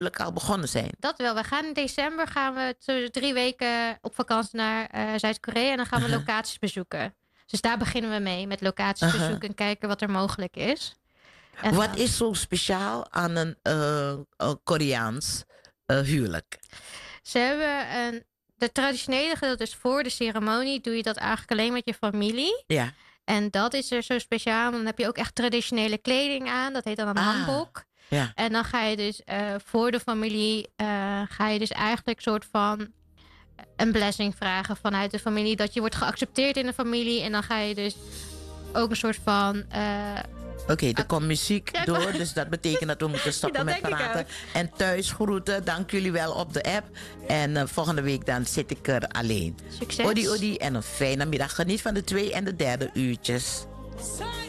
al begonnen zijn? Dat wel. We gaan in december 3 weken op vakantie naar Zuid-Korea. En dan gaan we Uh-huh. locaties bezoeken. Dus daar beginnen we mee. Met locaties Uh-huh. bezoeken en kijken wat er mogelijk is. En Wat dan, is zo speciaal aan een Koreaans huwelijk? ze hebben de traditionele gedeelte is voor de ceremonie. Doe je dat eigenlijk alleen met je familie. Ja. En dat is er zo speciaal. Dan heb je ook echt traditionele kleding aan. Dat heet dan een hanbok. Ja. En dan ga je dus voor de familie... ga je dus eigenlijk soort van een blessing vragen vanuit de familie. Dat je wordt geaccepteerd in de familie. En dan ga je dus ook een soort van... Oké, er komt muziek Ja, door, dus dat betekent dat we moeten stoppen Dat met denk ik praten. ook. En thuis groeten, dank jullie wel op de app. En volgende week dan zit ik er alleen. Succes. Odi, odi en een fijne middag. Geniet van de 2 en de 3e uurtjes.